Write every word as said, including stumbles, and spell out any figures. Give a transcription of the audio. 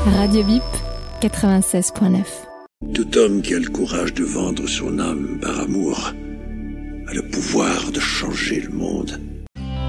Radio Bip quatre-vingt-seize neuf. Tout homme qui a le courage de vendre son âme par amour a le pouvoir de changer le monde.